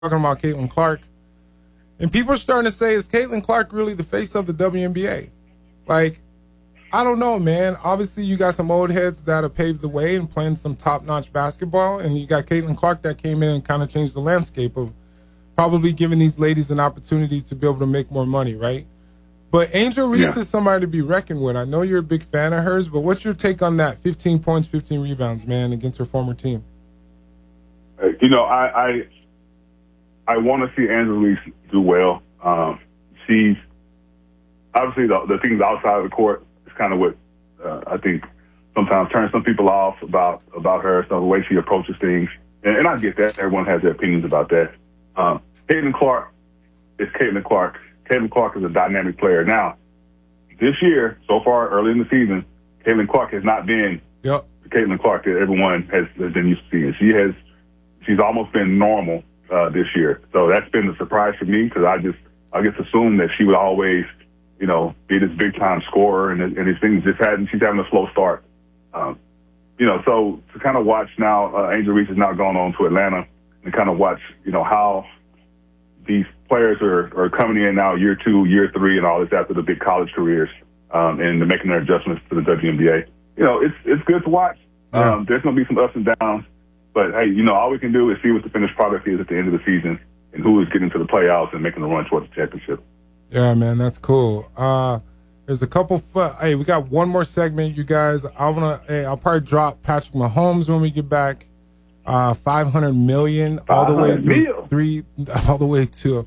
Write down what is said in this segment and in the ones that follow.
talking about Caitlin Clark. And people are starting to say, is Caitlin Clark really the face of the WNBA? Like, I don't know, man. Obviously, you got some old heads that have paved the way and playing some top-notch basketball, and you got Caitlin Clark that came in and kind of changed the landscape of probably giving these ladies an opportunity to be able to make more money, right? But Angel Reese is somebody to be reckoned with. I know you're a big fan of hers, but what's your take on that? 15 points, 15 rebounds, man, against her former team. You know, I want to see Angel Reese do well. She's obviously the things outside of the court is kind of what I think sometimes turns some people off about her, so the way she approaches things. And I get that. Everyone has their opinions about that. Caitlin Clark is Caitlin Clark. Caitlin Clark is a dynamic player. Now, this year, so far, early in the season, Caitlin Clark has not been the Caitlin Clark that everyone has been used to seeing. She's almost been normal this year. So that's been a surprise for me because I just assumed that she would always, you know, be this big-time scorer and these things she's having a slow start. You know, so to kind of watch now, Angel Reese is now going on to Atlanta and kind of watch, you know, how these players are coming in now year 2, year 3, and all this after the big college careers, and they're making their adjustments to the WNBA. You know, it's good to watch. There's going to be some ups and downs, but hey, you know, all we can do is see what the finished product is at the end of the season and who is getting to the playoffs and making the run towards the championship. Yeah, man, that's cool. There's a couple. Hey, we got one more segment, you guys. I'll probably drop Patrick Mahomes when we get back. $500 million all the way all the way to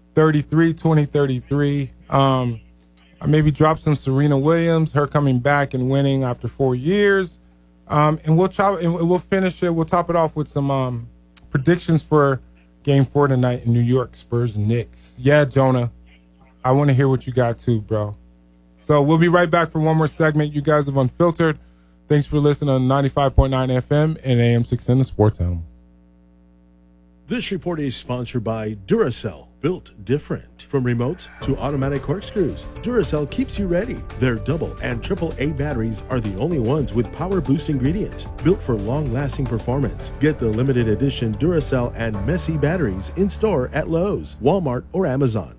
2033. I maybe drop some Serena Williams, her coming back and winning after 4 years. And we'll finish it. We'll top it off with some predictions for Game 4 tonight in New York, Spurs Knicks. Yeah, Jonah, I want to hear what you got too, bro. So we'll be right back for one more segment. You guys have Unfiltered. Thanks for listening on 95.9 FM and AM 610 The Sports Animal. This report is sponsored by Duracell, built different. From remotes to automatic corkscrews, Duracell keeps you ready. Their double and triple A batteries are the only ones with power boost ingredients, built for long-lasting performance. Get the limited edition Duracell and Messi batteries in store at Lowe's, Walmart, or Amazon.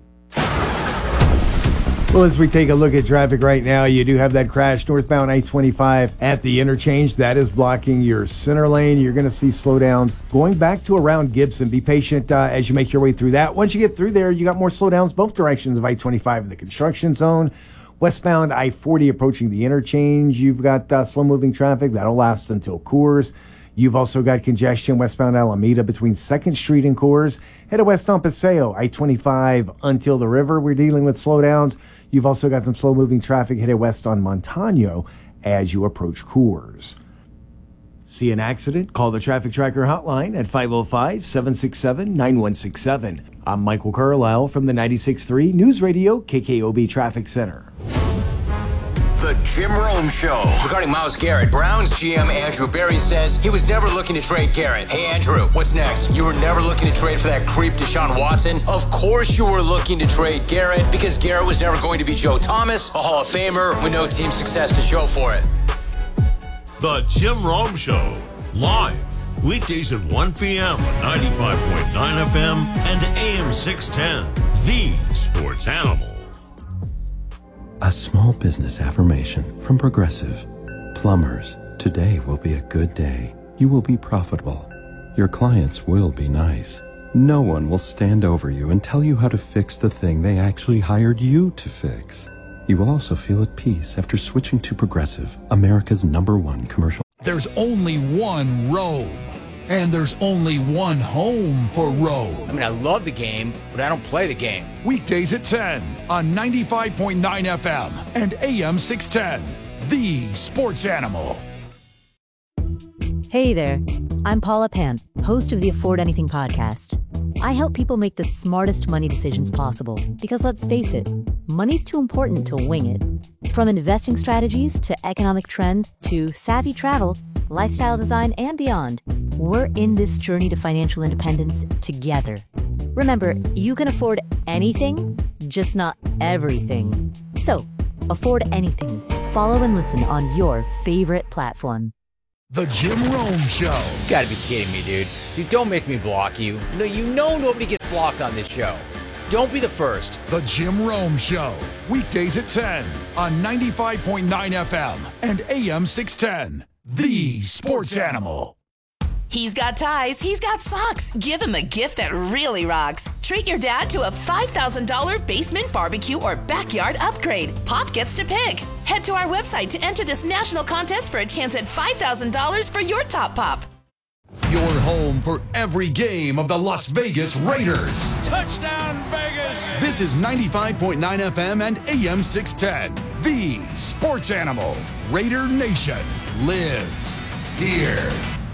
Well, as we take a look at traffic right now, you do have that crash northbound I-25 at the interchange. That is blocking your center lane. You're going to see slowdowns going back to around Gibson. Be patient as you make your way through that. Once you get through there, you got more slowdowns both directions of I-25 in the construction zone. Westbound I-40 approaching the interchange. You've got slow-moving traffic. That'll last until Coors. You've also got congestion westbound Alameda between 2nd Street and Coors. Headed west on Paseo, I-25 until the river. We're dealing with slowdowns. You've also got some slow-moving traffic headed west on Montano as you approach Coors. See an accident? Call the Traffic Tracker hotline at 505-767-9167. I'm Michael Carlisle from the 96.3 News Radio KKOB Traffic Center. The Jim Rome Show. Regarding Myles Garrett, Browns GM Andrew Berry says he was never looking to trade Garrett. Hey, Andrew, what's next? You were never looking to trade for that creep Deshaun Watson? Of course you were looking to trade Garrett because Garrett was never going to be Joe Thomas, a Hall of Famer with no team success to show for it. The Jim Rome Show. Live. Weekdays at 1 p.m. on 95.9 FM and AM 610. The Sports Animal. A small business affirmation from Progressive. Plumbers, today will be a good day. You will be profitable. Your clients will be nice. No one will stand over you and tell you how to fix the thing they actually hired you to fix. You will also feel at peace after switching to Progressive, America's #1 commercial. There's only one Rome, and there's only one home for Rome. I mean, I love the game, but I don't play the game. Weekdays at 10 on 95.9 FM and AM 610, the Sports Animal. Hey there, I'm Paula Pant, host of the Afford Anything podcast. I help people make the smartest money decisions possible because let's face it, money's too important to wing it. From investing strategies to economic trends to savvy travel, lifestyle design, and beyond, we're in this journey to financial independence together. Remember, you can afford anything, just not everything. So, afford anything. Follow and listen on your favorite platform. The Jim Rome Show. You gotta be kidding me, dude. Dude, don't make me block you. No, you know nobody gets blocked on this show. Don't be the first. The Jim Rome Show. Weekdays at 10 on 95.9 FM and AM 610. The Sports Animal. He's got ties, he's got socks. Give him a gift that really rocks. Treat your dad to a $5,000 basement barbecue or backyard upgrade. Pop gets to pick. Head to our website to enter this national contest for a chance at $5,000 for your top pop. Your home for every game of the Las Vegas Raiders. Touchdown, Vegas! This is 95.9 FM and AM 610. The Sports Animal. Raider Nation lives here.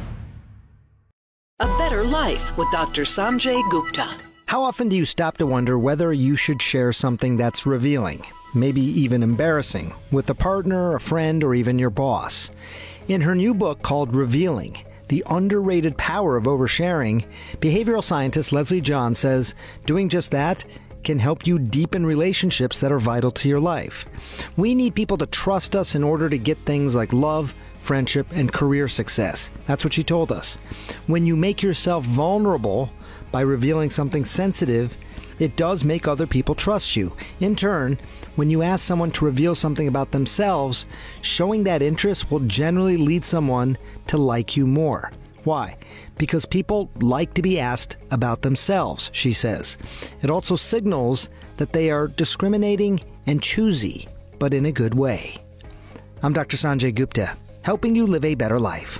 A Better Life with Dr. Sanjay Gupta. How often do you stop to wonder whether you should share something that's revealing, maybe even embarrassing, with a partner, a friend, or even your boss? In her new book called Revealing, The Underrated Power of Oversharing, behavioral scientist Leslie John says doing just that can help you deepen relationships that are vital to your life. We need people to trust us in order to get things like love, friendship, and career success. That's what she told us. When you make yourself vulnerable by revealing something sensitive, it does make other people trust you. In turn, when you ask someone to reveal something about themselves, showing that interest will generally lead someone to like you more. Why? Because people like to be asked about themselves, she says. It also signals that they are discriminating and choosy, but in a good way. I'm Dr. Sanjay Gupta, helping you live a better life.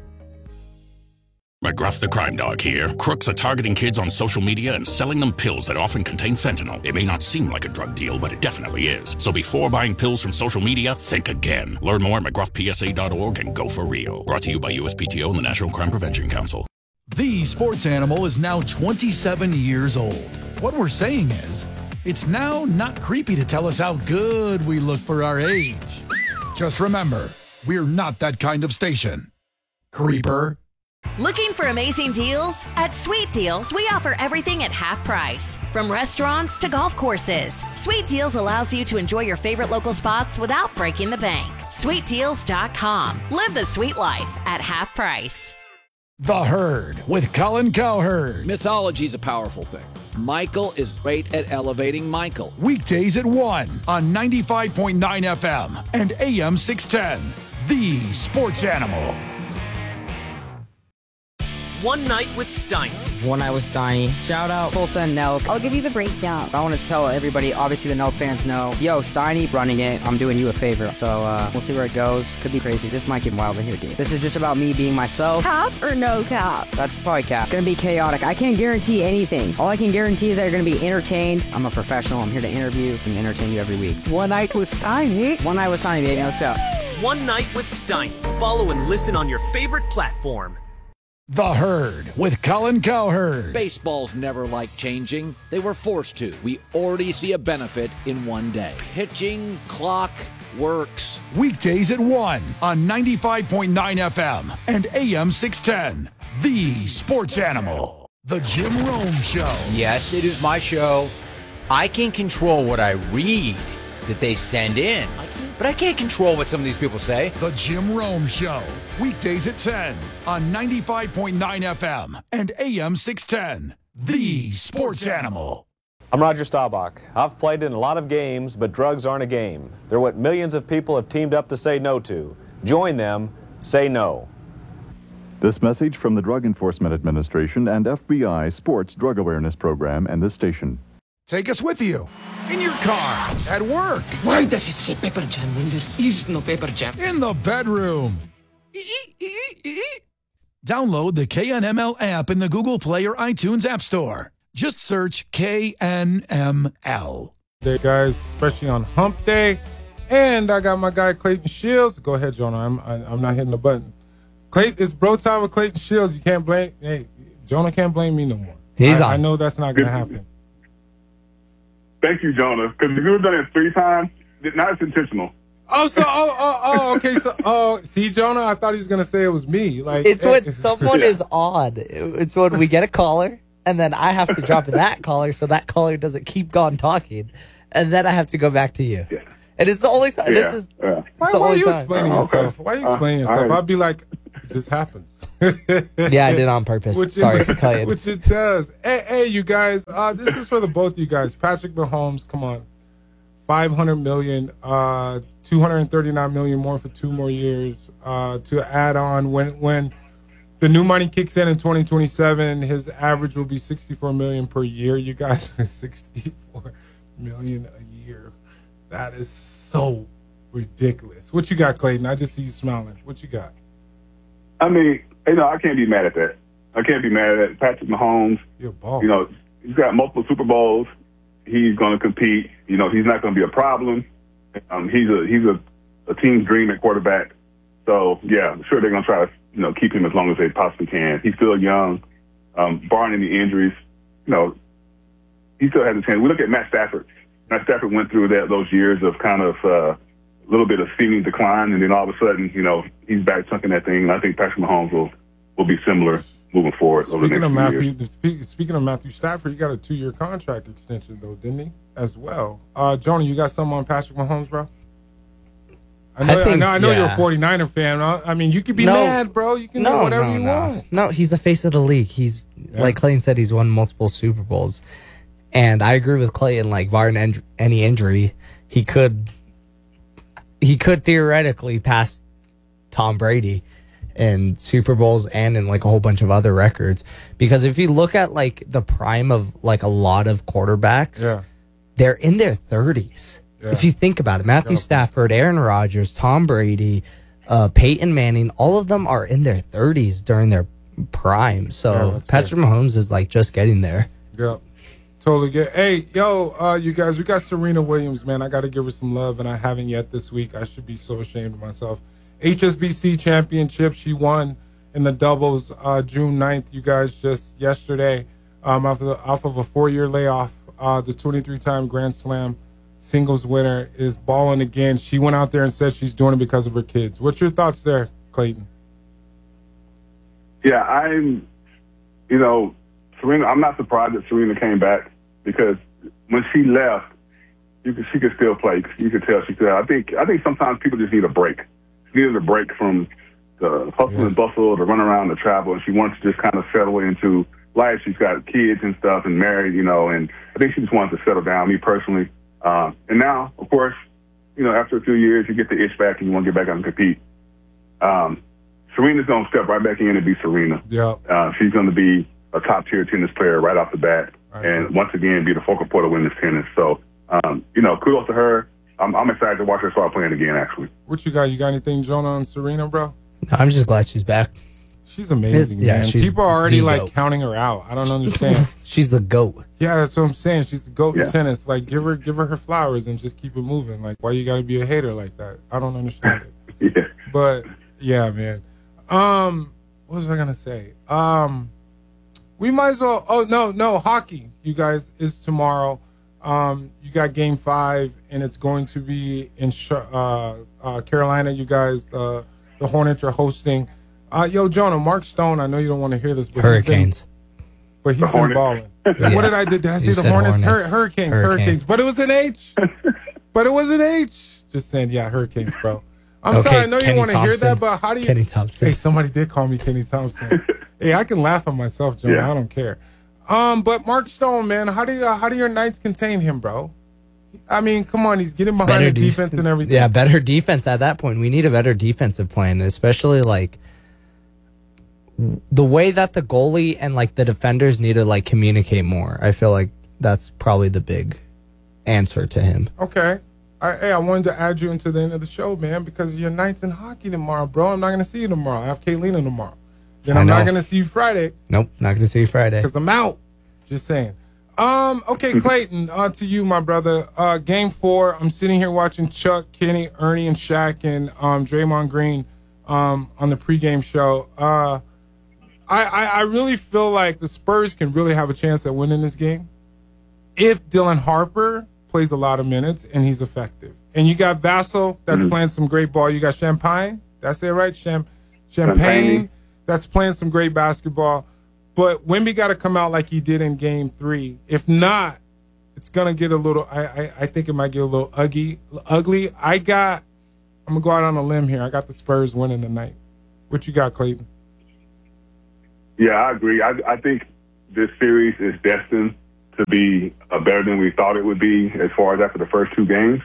McGruff the Crime Dog here. Crooks are targeting kids on social media and selling them pills that often contain fentanyl. It may not seem like a drug deal, but it definitely is. So before buying pills from social media, think again. Learn more at McGruffPSA.org and go for real. Brought to you by USPTO and the National Crime Prevention Council. The Sports Animal is now 27 years old. What we're saying is, it's now not creepy to tell us how good we look for our age. Just remember, we're not that kind of station. Creeper. Looking for amazing deals? At Sweet Deals, we offer everything at half price. From restaurants to golf courses, Sweet Deals allows you to enjoy your favorite local spots without breaking the bank. SweetDeals.com. Live the sweet life at half price. The Herd with Colin Cowherd. Mythology is a powerful thing. Michael is great at elevating Michael. Weekdays at 1 on 95.9 FM and AM 610. The Sports Animal. One Night with Steiny. One Night with Steiny. Shout out Tulsa and Nelk. I'll give you the breakdown. I want to tell everybody, obviously the Nelk fans know, yo, Steiny running it. I'm doing you a favor. So we'll see where it goes. Could be crazy. This might get wild in here, dude. This is just about me being myself. Cap or no cap? That's probably cap. Gonna be chaotic. I can't guarantee anything. All I can guarantee is that you're gonna be entertained. I'm a professional. I'm here to interview and entertain you every week. One Night with Steiny. One Night with Steiny, baby. Let's go. One Night with Steiny. Follow and listen on your favorite platform. The Herd with Colin Cowherd. Baseballs never liked changing. They were forced to. We already see a benefit in one day. Pitching clock works. Weekdays at 1 on 95.9 FM and AM 610. The Sports Animal. The Jim Rome Show. Yes, it is my show. I can control what I read that they send in, but I can't control what some of these people say. The Jim Rome Show. Weekdays at 10 on 95.9 FM and AM 610. The Sports Animal. I'm Roger Staubach. I've played in a lot of games, but drugs aren't a game. They're what millions of people have teamed up to say no to. Join them. Say no. This message from the Drug Enforcement Administration and FBI Sports Drug Awareness Program and this station. Take us with you. In your car, at work. Why does it say Pepper Jam when there is no Pepper Jam? In the bedroom. Download the KNML app in the Google Play or iTunes App Store. Just search KNML. Hey guys, especially on Hump Day. And I got my guy Clayton Shields. Go ahead, Jonah. I'm not hitting the button. Clayton, it's bro time with Clayton Shields. You can't blame. Hey, Jonah can't blame me no more. I know that's not going to happen. Thank you, Jonah. Because if you would have done it 3 times, now it's intentional. Okay. So, see, Jonah, I thought he was going to say it was me. Like, it's when someone is on. It's when we get a caller, and then I have to drop that caller so that caller doesn't keep on talking, and then I have to go back to you. Yeah. And it's the only time. This is Why are you explaining yourself? Why are you explaining yourself? Right. I'd be like, It just happens. Yeah, I did it on purpose. Sorry, Clayton. Which it does. Hey, you guys. This is for the both of you guys. Patrick Mahomes, come on. $500 million, $239 million more for 2 more years to add on. When the new money kicks in 2027, his average will be $64 million per year. You guys, $64 million a year. That is so ridiculous. What you got, Clayton? I just see you smiling. What you got? I mean, I can't be mad at that. I can't be mad at Patrick Mahomes. You're a boss. He's got multiple Super Bowls. He's going to compete. He's not going to be a problem. He's a team's dream at quarterback. So, yeah, I'm sure they're going to try to, keep him as long as they possibly can. He's still young. Barring any injuries, he still has a chance. We look at Matt Stafford. Matt Stafford went through those years of kind of a little bit of seeming decline, and then all of a sudden, he's back chunking that thing. And I think Patrick Mahomes will be similar moving forward. Speaking of Matthew Stafford, he got a 2-year contract extension, though, didn't he? As well. Jonah, you got something on Patrick Mahomes, bro? I know you're a 49er fan. I mean, you could be mad, bro. You can do whatever you want. No, he's the face of the league. He's like Clayton said, he's won multiple Super Bowls. And I agree with Clayton, like, barring any injury, he could theoretically pass Tom Brady in Super Bowls and in, like, a whole bunch of other records. Because if you look at, like, the prime of, like, a lot of quarterbacks, they're in their 30s. Yeah. If you think about it, Matthew Stafford, Aaron Rodgers, Tom Brady, Peyton Manning, all of them are in their 30s during their prime. So Patrick Mahomes is, like, just getting there. Yeah. Totally get. Hey, you guys, we got Serena Williams, man. I got to give her some love, and I haven't yet this week. I should be so ashamed of myself. HSBC championship, she won in the doubles June 9th, you guys, just yesterday, off of a 4-year layoff. The 23-time Grand Slam singles winner is balling again. She went out there and said she's doing it because of her kids. What's your thoughts there, Clayton? Yeah, Serena, I'm not surprised that Serena came back, because when she left, she could still play. You could tell she could. I think sometimes people just need a break. She needed a break from the hustle and bustle, the run around, the travel, and she wanted to just kind of settle into life. She's got kids and stuff and married, and I think she just wanted to settle down, me personally. And now, of course, after a few years, you get the itch back and you want to get back out and compete. Serena's going to step right back in and be Serena. Yeah. She's going to be a top-tier tennis player right off the bat, and once again be the focal point of women's tennis. So, kudos to her. I'm excited to watch her start playing again, actually. What you got? You got anything, Jonah, on Serena, bro? No, I'm just glad she's back. She's amazing, man. People are already, counting her out. I don't understand. She's the GOAT. Yeah, that's what I'm saying. She's the GOAT in tennis. Like, give her her flowers and just keep it moving. Like, why you got to be a hater like that? I don't understand it. But, yeah, man. What was I going to say? We might as well. Oh, no. Hockey, you guys, is tomorrow. You got Game 5, and it's going to be in Carolina. You guys, the Hornets are hosting. Jonah, Mark Stone, I know you don't want to hear this. But Hurricanes. He's been balling. Yeah. What did I do? Did I say the Hornets? Hurricanes. But it was an H. Just saying, Hurricanes, bro. I'm sorry, I know you want to hear that, but how do you... Kenny Thompson. Hey, somebody did call me Kenny Thompson. Hey, I can laugh at myself, Jonah. I don't care. But Mark Stone, man, how do your Knights contain him, bro? I mean, come on, he's getting behind the defense and everything. Yeah, better defense at that point. We need a better defensive plan, especially, like, the way that the goalie and, like, the defenders need to, like, communicate more. I feel like that's probably the big answer to him. Okay. I wanted to add you into the end of the show, man, because your Knights in hockey tomorrow, bro. I'm not going to see you tomorrow. I have Kaylina tomorrow. Then I'm not going to see you Friday. Nope, not going to see you Friday. Because I'm out. Just saying. Okay, Clayton, on to you, my brother. Game 4, I'm sitting here watching Chuck, Kenny, Ernie, and Shaq, and Draymond Green on the pregame show. I really feel like the Spurs can really have a chance at winning this game if Dylan Harper plays a lot of minutes and he's effective. And you got Vassell that's playing some great ball. You got Champagne. That's it, right? Champagne that's playing some great basketball. But Wemby got to come out like he did in Game 3. If not, it's going to get a little – I think it might get a little ugly. I'm going to go out on a limb here. I got the Spurs winning tonight. What you got, Clayton? Yeah, I agree. I think this series is destined to be better than we thought it would be as far as after the first two games.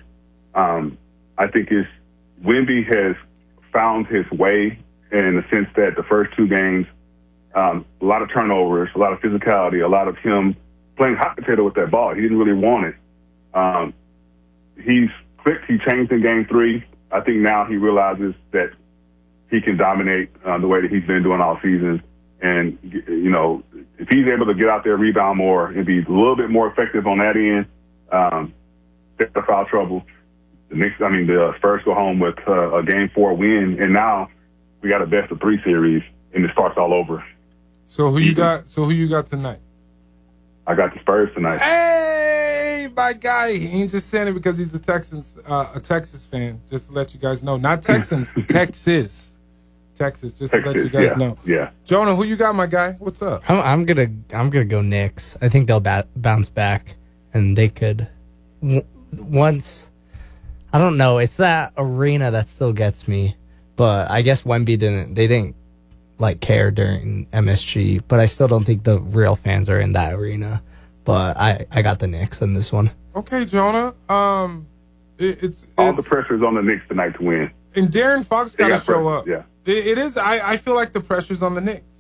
I think Wemby has found his way in the sense that the first two games, a lot of turnovers, a lot of physicality, a lot of him playing hot potato with that ball. He didn't really want it. He's clicked. He changed in game 3. I think now he realizes that he can dominate the way that he's been doing all season. And, you know, if he's able to get out there, rebound more, and be a little bit more effective on that end, stay out of foul trouble. The Spurs go home with a Game 4 win, and now we got a best-of-3 series, and it starts all over. So who you got tonight? I got the Spurs tonight. Hey, my guy. He ain't just saying it because he's a Texas fan. Just to let you guys know, not Texans, Texas. Just to let you guys know. Yeah. Jonah, who you got, my guy? What's up? I'm gonna go Knicks. I think they'll bounce back, and they could once. I don't know. It's that arena that still gets me, but I guess Wemby didn't like care during MSG. But I still don't think the real fans are in that arena. But I got the Knicks in this one. Okay, Jonah. It's all the pressure's on the Knicks tonight to win, and Darren Fox got to show up. Yeah. It is. I feel like the pressure's on the Knicks.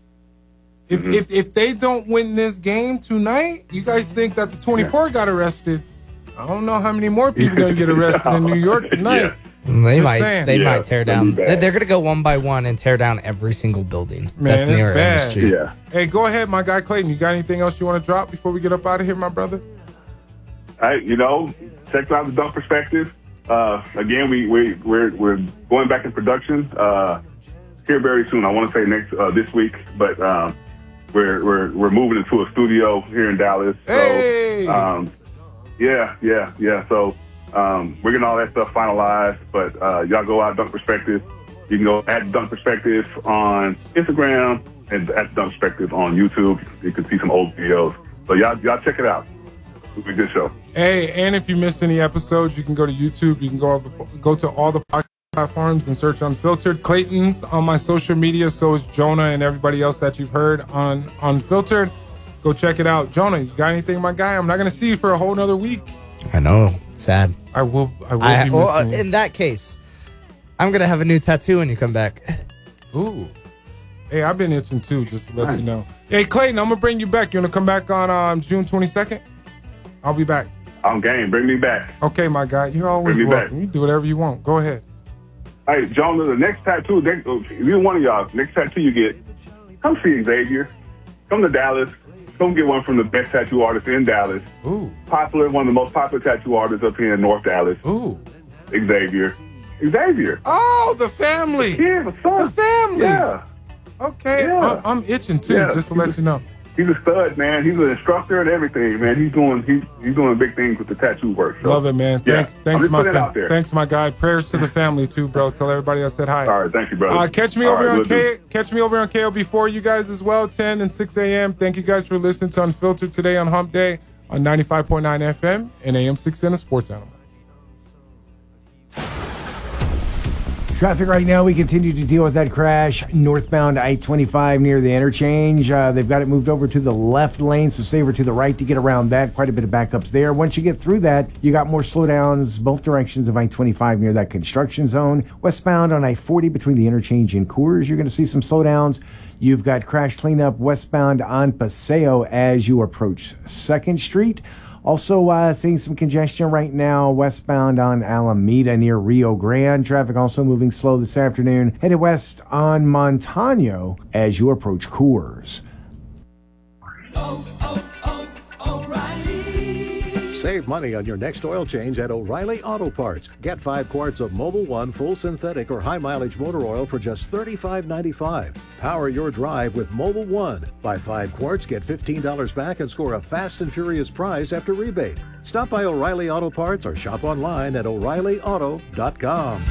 If they don't win this game tonight, you guys think that the 24 got arrested? I don't know how many more people gonna get arrested in New York tonight. They might tear down. They're gonna go one by one and tear down every single building. Man, that's near bad. MSG. Yeah. Hey, go ahead, my guy Clayton. You got anything else you want to drop before we get up out of here, my brother? Hey, check out the Dunk Perspective. Again, we're going back in production here very soon. I want to say this week, but we're moving into a studio here in Dallas. Hey! So yeah. So we're getting all that stuff finalized. But y'all go out Dunk Perspective. You can go at Dunk Perspective on Instagram and at Dunk Perspective on YouTube. You can see some old videos. So y'all check it out. It'll be a good show. Hey, and if you missed any episodes, you can go to YouTube. You can go to all the podcast platforms and search Unfiltered. Clayton's on my social media, so is Jonah and everybody else that you've heard on Unfiltered. Go check it out. Jonah, you got anything, my guy? I'm not going to see you for a whole nother week. I know. It's sad. I will be missing you. In that case, I'm going to have a new tattoo when you come back. Ooh. Hey, I've been itching too, just to let you know. Hey, Clayton, I'm going to bring you back. You want to come back on June 22nd? I'll be back. I'm game. Bring me back. Okay, my guy. You're always welcome. You do whatever you want. Go ahead. Hey, Jonah, the next tattoo, either one of y'all, next tattoo you get, come see Xavier. Come to Dallas. Come get one from the best tattoo artist in Dallas. Ooh. One of the most popular tattoo artists up here in North Dallas. Ooh. Xavier. Oh, the family. Yeah, the son. The family. Yeah. Okay. Yeah. I'm itching too, just to let you know. He's a stud, man. He's an instructor and everything, man. He's doing big things with the tattoo work. So. Love it, man. Thanks, my friend. Thanks, my guy. Prayers to the family too, bro. Tell everybody I said hi. All right, thank you, brother. Catch me over on KOB4, you guys as well, 10 and 6 a.m. Thank you guys for listening to Unfiltered today on Hump Day on 95.9 FM and AM 610 Sports Animal. Traffic right now, we continue to deal with that crash northbound I-25 near the interchange. They've got it moved over to the left lane, so stay over to the right to get around that. Quite a bit of backups there. Once you get through that, you got more slowdowns both directions of I-25 near that construction zone. Westbound on I-40 between the interchange and Coors, you're going to see some slowdowns. You've got crash cleanup westbound on Paseo as you approach 2nd Street. Also seeing some congestion right now westbound on Alameda near Rio Grande. Traffic also moving slow this afternoon. Headed west on Montano as you approach Coors. Save money on your next oil change at O'Reilly Auto Parts. Get 5 quarts of Mobil 1 full synthetic or high mileage motor oil for just $35.95. Power your drive with Mobil 1. Buy 5 quarts, get $15 back, and score a fast and furious prize after rebate. Stop by O'Reilly Auto Parts or shop online at O'ReillyAuto.com.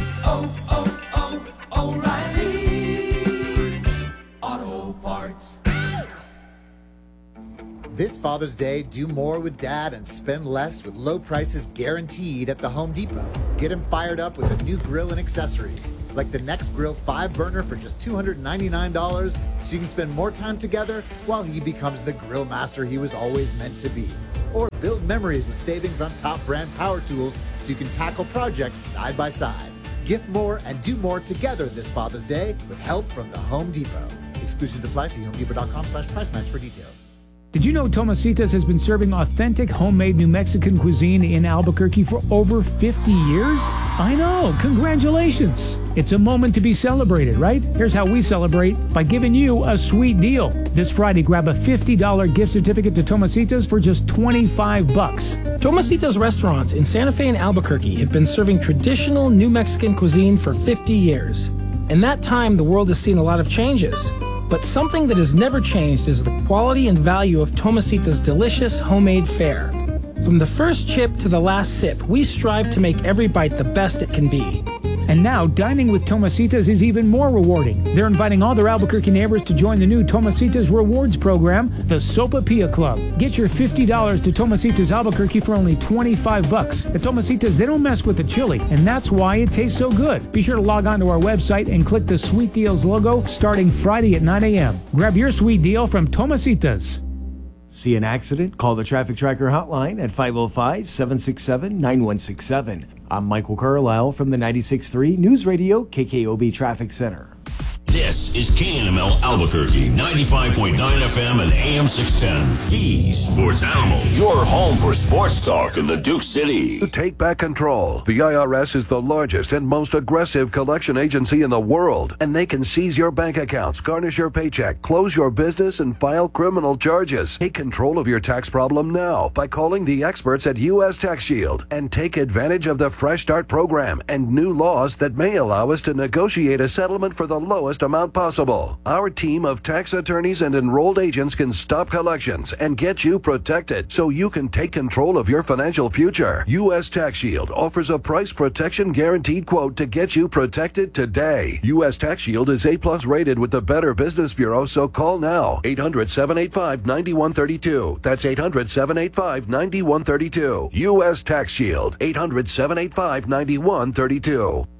O'Reilly Auto Parts. This Father's Day, do more with Dad and spend less with low prices guaranteed at the Home Depot. Get him fired up with a new grill and accessories, like the Next Grill 5-burner for just $299, so you can spend more time together while he becomes the grill master he was always meant to be. Or build memories with savings on top brand power tools so you can tackle projects side by side. Gift more and do more together this Father's Day with help from the Home Depot. Exclusions apply. See homedepot.com/price match for details. Did you know Tomasitas has been serving authentic homemade New Mexican cuisine in Albuquerque for over 50 years? I know, congratulations. It's a moment to be celebrated, right? Here's how we celebrate, by giving you a sweet deal. This Friday, grab a $50 gift certificate to Tomasitas for just $25. Tomasitas restaurants in Santa Fe and Albuquerque have been serving traditional New Mexican cuisine for 50 years. In that time, the world has seen a lot of changes. But something that has never changed is the quality and value of Tomasitas' delicious homemade fare. From the first chip to the last sip, we strive to make every bite the best it can be. And now, dining with Tomasitas is even more rewarding. They're inviting all their Albuquerque neighbors to join the new Tomasitas Rewards program, the Sopapilla Club. Get your $50 to Tomasitas Albuquerque for only $25. At Tomasitas, they don't mess with the chili, and that's why it tastes so good. Be sure to log on to our website and click the Sweet Deals logo starting Friday at 9 a.m. Grab your sweet deal from Tomasitas. See an accident? Call the Traffic Tracker hotline at 505-767-9167. I'm Michael Carlisle from the 96.3 News Radio KKOB Traffic Center. This is KNML Albuquerque, 95.9 FM and AM 610. The Sports Animal, your home for sports talk in the Duke City. To take back control, the IRS is the largest and most aggressive collection agency in the world, and they can seize your bank accounts, garnish your paycheck, close your business, and file criminal charges. Take control of your tax problem now by calling the experts at U.S. Tax Shield and take advantage of the Fresh Start program and new laws that may allow us to negotiate a settlement for the lowest amount possible. Our team of tax attorneys and enrolled agents can stop collections and get you protected so you can take control of your financial future. U.S. Tax Shield offers a price protection guaranteed quote to get you protected today. U.S. Tax Shield is A+ rated with the Better Business Bureau, so call now. 800-785-9132. That's 800-785-9132. U.S. Tax Shield. 800-785-9132.